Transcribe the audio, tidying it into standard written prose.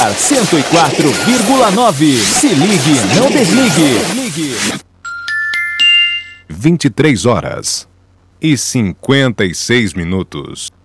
ar 104,9. Se ligue, não desligue. 23 horas e 56 minutos.